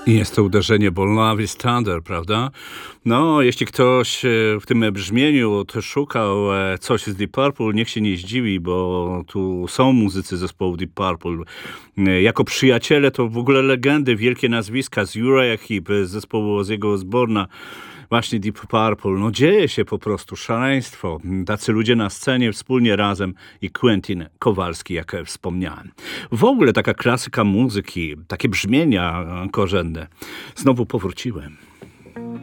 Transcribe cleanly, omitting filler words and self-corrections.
I jest to uderzenie, bo Love is Thunder, prawda? No, jeśli ktoś w tym brzmieniu szukał coś z Deep Purple, niech się nie zdziwi, bo tu są muzycy zespołu Deep Purple. Jako przyjaciele to w ogóle legendy, wielkie nazwiska z Uriah Heep, z zespołu Ozzy'ego Osbourne'a. Właśnie Deep Purple. No dzieje się po prostu szaleństwo. Tacy ludzie na scenie wspólnie razem i Quentin Kowalski, jak wspomniałem. W ogóle taka klasyka muzyki, takie brzmienia korzenne. Znowu powróciłem.